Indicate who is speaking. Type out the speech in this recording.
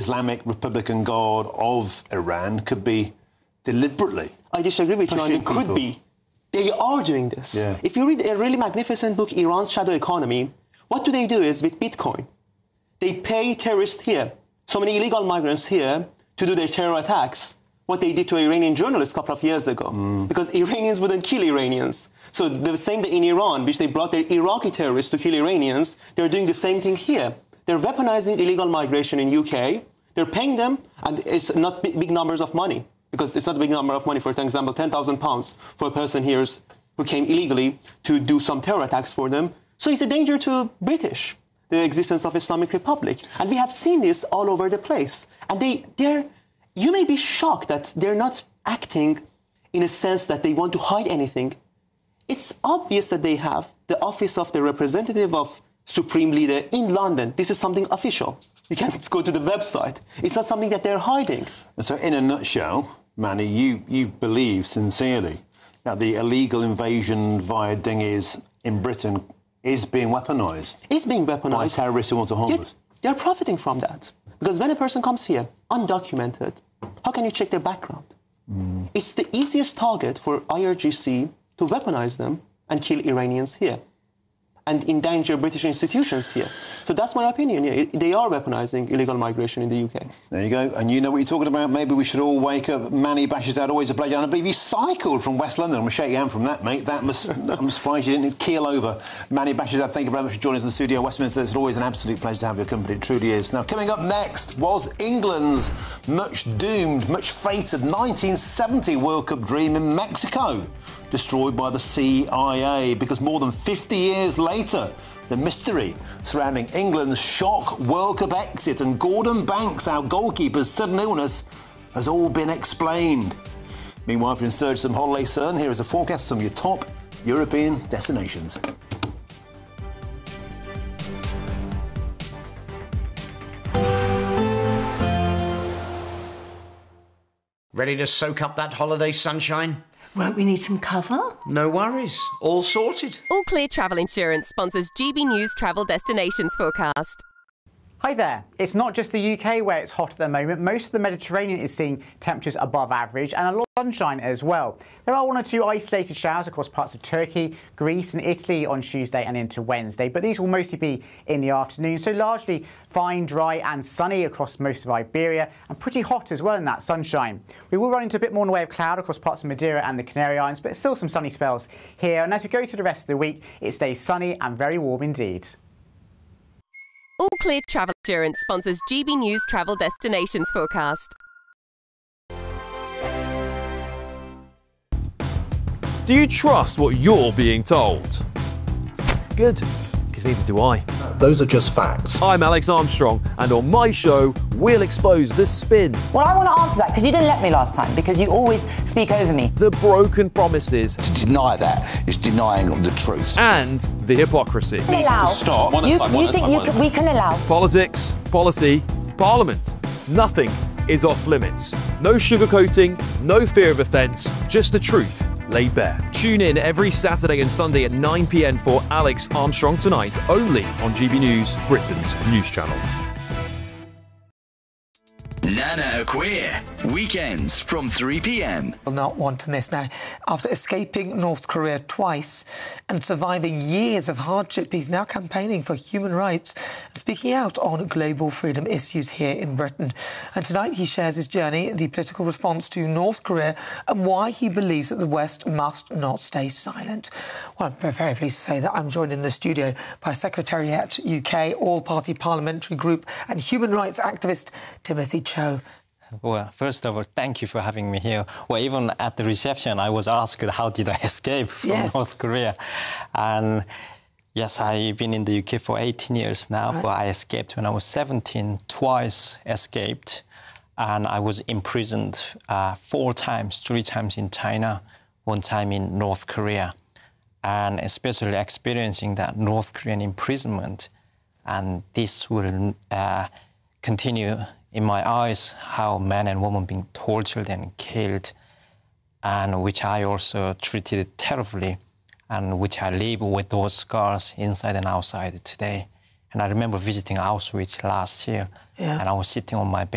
Speaker 1: Islamic Republican Guard of Iran could be deliberately...
Speaker 2: I disagree with you, and it could be. They are doing this.
Speaker 1: Yeah.
Speaker 2: If you read a really magnificent book, Iran's Shadow Economy, what do they do is with Bitcoin, they pay terrorists here, so many illegal migrants here, to do their terror attacks. What they did to Iranian journalists a couple of years ago, because Iranians wouldn't kill Iranians. So the same thing in Iran, which they brought their Iraqi terrorists to kill Iranians, they're doing the same thing here. They're weaponizing illegal migration in UK, they're paying them, and it's not big numbers of money, because it's not a big number of money. For example, £10,000 for a person here who came illegally to do some terror attacks for them. So it's a danger to British, the existence of Islamic Republic. And we have seen this all over the place. And you may be shocked that they're not acting in a sense that they want to hide anything. It's obvious that they have the office of the representative of Supreme Leader in London. This is something official. You can go to the website. It's not something that they're hiding.
Speaker 1: So in a nutshell, Manny, you believe sincerely that the illegal invasion via dinghies in Britain is being weaponised?
Speaker 2: It's being weaponised.
Speaker 1: By terrorists who want to harm us?
Speaker 2: They're profiting from that. Because when a person comes here, undocumented, how can you check their background? It's the easiest target for IRGC to weaponize them and kill Iranians here and endanger British institutions here. So that's my opinion. Yeah, they are weaponizing illegal migration in the UK. There
Speaker 1: you go. And you know what you're talking about. Maybe we should all wake up. Manny Bashazad, always a pleasure. And I believe you cycled from West London. I'm going to shake your hand from that, mate. I'm surprised you didn't keel over. Manny Bashazad, thank you very much for joining us in the studio. Westminster, it's always an absolute pleasure to have your company. It truly is. Now, coming up next was England's much doomed, much fated 1970 World Cup dream in Mexico, destroyed by the CIA, because more than 50 years later, the mystery surrounding England's shock World Cup exit and Gordon Banks, our goalkeeper's sudden illness, has all been explained. Meanwhile, if you're in search of some holiday sun, here is a forecast of some of your top European destinations.
Speaker 3: Ready to soak up that holiday sunshine?
Speaker 4: Won't we need some cover?
Speaker 3: No worries. All sorted.
Speaker 5: All Clear Travel Insurance sponsors GB News Travel Destinations Forecast.
Speaker 6: Hi there. It's not just the UK where it's hot at the moment. Most of the Mediterranean is seeing temperatures above average and a lot of sunshine as well. There are one or two isolated showers across parts of Turkey, Greece and Italy on Tuesday and into Wednesday, but these will mostly be in the afternoon, so largely fine, dry and sunny across most of Iberia and pretty hot as well in that sunshine. We will run into a bit more in the way of cloud across parts of Madeira and the Canary Islands, but still some sunny spells here, and as we go through the rest of the week, it stays sunny and very warm indeed.
Speaker 5: All Clear Travel Insurance sponsors GB News Travel Destinations Forecast.
Speaker 7: Do you trust what you're being told? Good, because neither do I.
Speaker 8: Those are just facts.
Speaker 7: I'm Alex Armstrong, and on my show, we'll expose the spin.
Speaker 9: Well, I want to answer that, because you didn't let me last time, because you always speak over me.
Speaker 7: The broken promises.
Speaker 8: To deny that is denying the truth.
Speaker 7: And the hypocrisy.
Speaker 9: Needs to
Speaker 1: stop.
Speaker 9: You think we can allow?
Speaker 7: Politics, policy, parliament. Nothing is off limits. No sugarcoating, no fear of offence, just the truth laid bare. Tune in every Saturday and Sunday at 9 p.m. for Alex Armstrong Tonight, only on GB News, Britain's news channel.
Speaker 10: Nana Queer, weekends from 3 p.m.
Speaker 11: Will not want to miss. Now, after escaping North Korea twice and surviving years of hardship, he's now campaigning for human rights and speaking out on global freedom issues here in Britain. And tonight he shares his journey, the political response to North Korea and why he believes that the West must not stay silent. Well, I'm very pleased to say that I'm joined in the studio by Secretariat UK, all-party parliamentary group and human rights activist Timothy Cho.
Speaker 12: Well, first of all, thank you for having me here. Well, even at the reception, I was asked how did I escape from North Korea. And yes, I've been in the UK for 18 years now, but I escaped when I was 17, twice escaped. And I was imprisoned 4 times, 3 times in China, 1 time in North Korea. And especially experiencing that North Korean imprisonment. And this will continue in my eyes, how men and women being tortured and killed, and which I also treated terribly, and which I live with those scars inside and outside today. And I remember visiting Auschwitz last year, and I was sitting on my bed